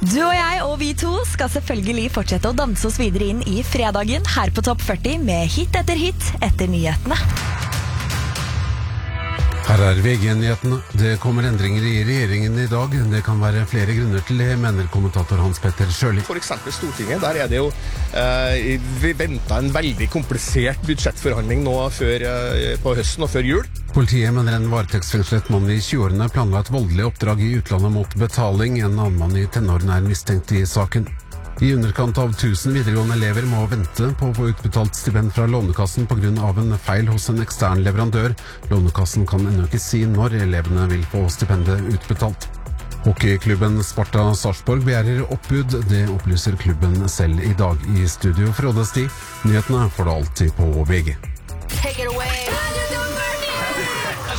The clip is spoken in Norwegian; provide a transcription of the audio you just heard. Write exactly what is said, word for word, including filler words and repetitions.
Du og jeg og vi to skal selvfølgelig fortsette å danse oss videre inn i fredagen her på Topp førti med hit etter hit etter nyhetene. Her er V G-nyhetene. Det kommer endringer i regjeringen i dag. Det kan være flere grunner til det, mener kommentator Hans Petter Sjøli. For eksempel Stortinget, der er det jo eh, vi ventet en veldig komplisert budsjettforhandling nå før, eh, på høsten og før jul. Politiet mener en varetektsfengslet mann i tjueårene planla et voldelig oppdrag i utlandet mot betaling. En annen mann i tenårene er mistenkt i saken. I underkant av tusen videregående elever må vente på å få utbetalt stipend fra Lånekassen på grunn av en feil hos en ekstern leverandør. Lånekassen kan ennå ikke si når elevene vil få stipendet utbetalt. Hockeyklubben Sparta Sarpsborg begjærer oppbud. Det opplyser klubben selv i dag. I studio Frode Sti. Nyhetene får du alltid på V G.